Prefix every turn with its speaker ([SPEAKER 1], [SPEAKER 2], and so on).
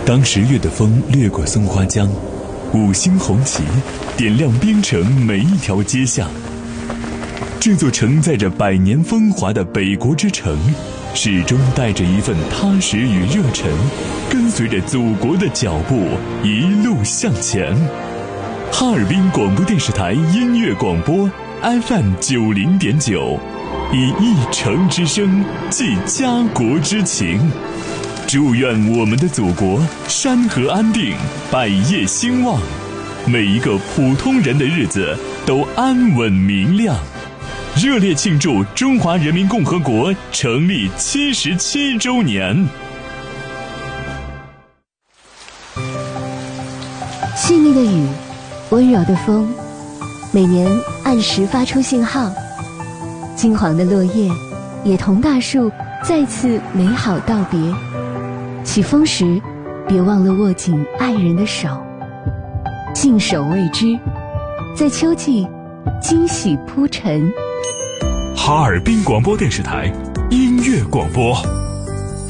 [SPEAKER 1] 当10月的风掠过松花江，5星红旗点亮边城每一条街巷。这座承载着100年风华的北国之城，始终带着一份踏实与热忱，跟随着祖国的脚步一路向前。哈尔滨广播电视台音乐广播 FM 90.9，以一城之声寄家国之情。祝愿我们的祖国山河安定，百业兴旺，每一个普通人的日子都安稳明亮。热烈庆祝中华人民共和国成立77周年。
[SPEAKER 2] 细腻的雨，温柔的风，每年按时发出信号。金黄的落叶也同大树再次美好道别。起风时，别忘了握紧爱人的手，静守未知，在秋季惊喜铺陈。
[SPEAKER 1] 哈尔滨广播电视台音乐广播。